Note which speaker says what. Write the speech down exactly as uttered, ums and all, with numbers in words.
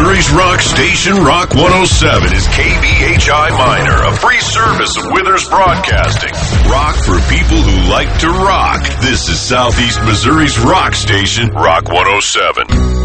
Speaker 1: Missouri's rock station, Rock one oh seven, is K B H I Minor, a free service of Withers Broadcasting. Rock for people who like to rock. This is Southeast Missouri's rock station, Rock one oh seven.